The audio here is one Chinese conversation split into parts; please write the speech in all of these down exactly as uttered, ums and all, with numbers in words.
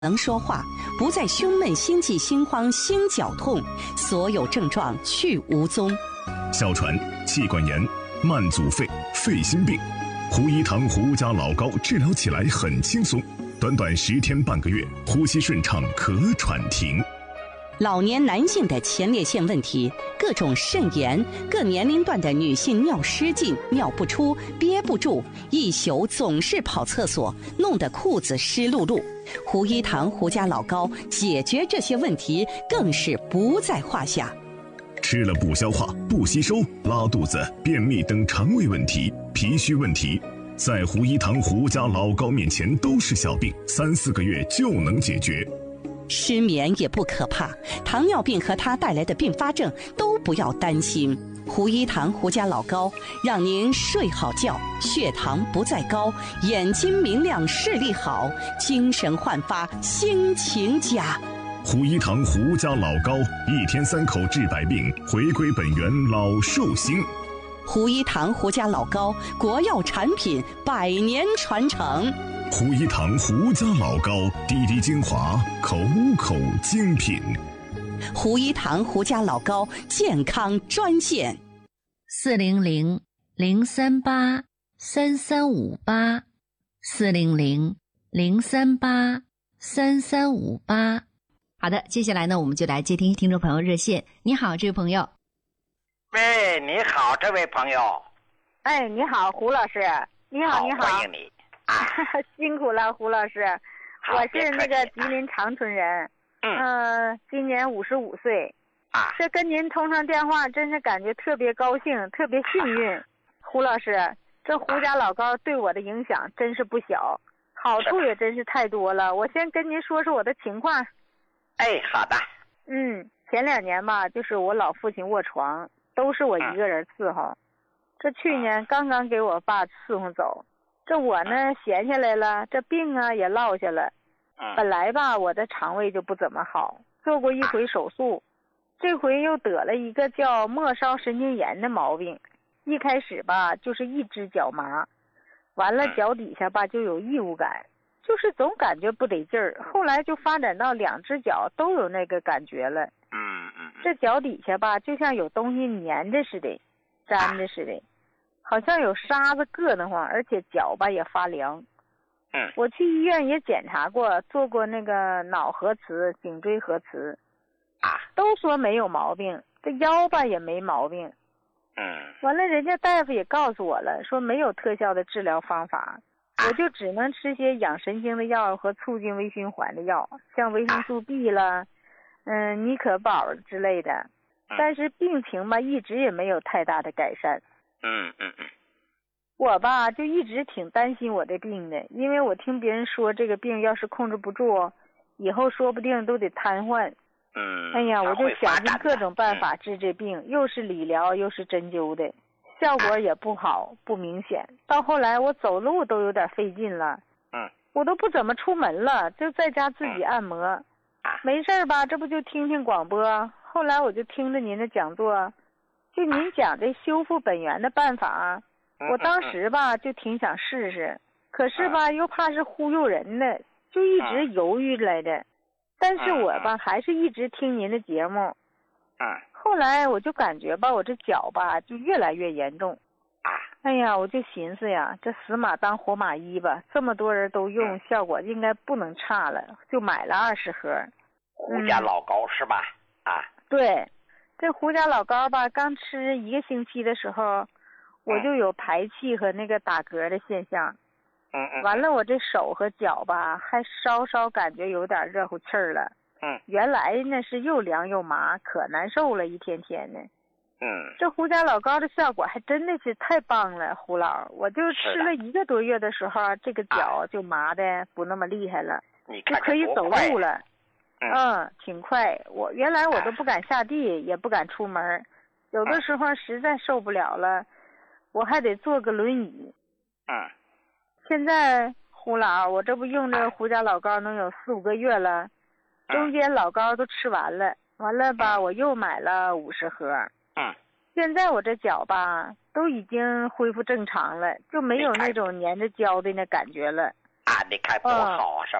能说话，不再胸闷、心悸、心慌、心绞痛，所有症状去无踪。 哮喘、气管炎、慢阻肺、肺心病，胡一堂胡家老膏治疗起来很轻松，短短十天半个月，呼吸顺畅，咳喘停。 老年男性的前列腺问题，各种肾炎，各年龄段的女性尿失禁、尿不出、憋不住，一宿总是跑厕所，弄得裤子湿漉漉。胡一堂胡家老膏解决这些问题更是不在话下。 吃了不消化、不吸收、拉肚子、便秘等肠胃问题、脾虚问题，在胡一堂胡家老膏面前都是小病，三四个月就能解决。 失眠也不可怕，糖尿病和它带来的并发症都不要担心。胡一堂胡家老膏让您睡好觉，血糖不再高，眼睛明亮，视力好，精神焕发，心情佳。 胡一堂胡家老膏，一天三口治百病，回归本源老寿星。 胡一堂胡家老膏，国药产品，百年传承。 胡一堂胡家老膏，滴滴精华，口口精品。 胡一堂胡家老膏健康专线： 四零零零三八三三五八，四零零零三八三三五八。好的，接下来呢，我们就来接听听众朋友热线。你好，这位朋友。 喂，你好，这位朋友。 哎，你好，胡老师。你好，你好， 欢迎你。啊、 辛苦了，胡老师。我是那个吉林长春人， 嗯、 呃，今年五十五岁。 啊， 这跟您通上电话，真是感觉特别高兴，特别幸运。啊、胡老师，这胡家老膏对我的影响真是不小，好处也真是太多了。我先跟您说说我的情况。 哎，好的。 嗯，前两年吧，就是我老父亲卧床，都是我一个人伺候。嗯、这去年刚刚给我爸伺候走。这我呢闲下来了，这病啊也落下了。本来吧我的肠胃就不怎么好，做过一回手术，这回又得了一个叫末梢神经炎的毛病。一开始吧就是一只脚麻，完了脚底下吧就有异物感，就是总感觉不得劲儿。后来就发展到两只脚都有那个感觉了。 嗯嗯。 这脚底下吧就像有东西粘着似的，粘着似的。好像有沙子硌得慌，而且脚吧也发凉。 嗯， 我去医院也检查过，做过那个脑核磁、颈椎核磁， 啊， 都说没有毛病。这腰吧也没毛病。 嗯， 完了，人家大夫也告诉我了，说没有特效的治疗方法，啊、我就只能吃些养神经的药和促进微循环的药，像维生素 B 啦，嗯，尼可宝之类的。但是病情吧一直也没有太大的改善。 嗯嗯嗯， 我吧就一直挺担心我的病的，因为我听别人说这个病要是控制不住，以后说不定都得瘫痪。 嗯， 哎呀，我就想尽各种办法治这病，嗯、又是理疗又是针灸的，效果也不好，不明显。到后来我走路都有点费劲了， 嗯， 我都不怎么出门了，就在家自己按摩。 嗯、 没事吧，这不就听听广播。后来我就听着您的讲座。就您讲这修复本源的办法，我当时吧就挺想试试，可是吧又怕是忽悠人的，就一直犹豫来着。但是我吧还是一直听您的节目。后来我就感觉吧，我这脚吧就越来越严重。哎呀，我就寻思呀，这死马当活马医吧，这么多人都用，效果应该不能差了，就买了二十盒。 胡家老膏是吧？啊， 对。这胡家老膏吧，刚吃一个星期的时候，我就有排气和那个打嗝的现象。 嗯嗯。 完了，我这手和脚吧，还稍稍感觉有点热乎气儿了。 嗯。 原来呢是又凉又麻，可难受了，一天天的。 嗯。 这胡家老膏的效果还真的是太棒了，胡老，我就吃了一个多月的时候，这个脚就麻的不那么厉害了， 你就可以走路了。 嗯, 嗯，挺快。我原来我都不敢下地，也不敢出门，有的时候实在受不了了，我还得坐个轮椅。 嗯。 现在胡老，我这不用这胡家老膏能有四五个月了，中间老膏都吃完了，完了吧，我又买了五十盒。 嗯。 现在我这脚吧都已经恢复正常了，就没有那种粘着胶的那感觉了。 啊，你看多好啊，是吧？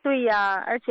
对呀，而且